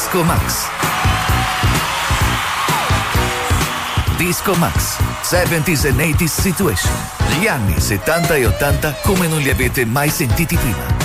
Disco Max. Disco Max, 70s and 80s Situation. Gli anni 70 e 80 come non li avete mai sentiti prima.